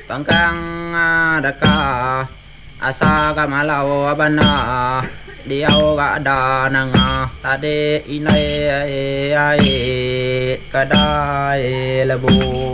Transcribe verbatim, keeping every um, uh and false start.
bang kang daka asa ga malau abana diau ga da nang tade inai ai kadai labu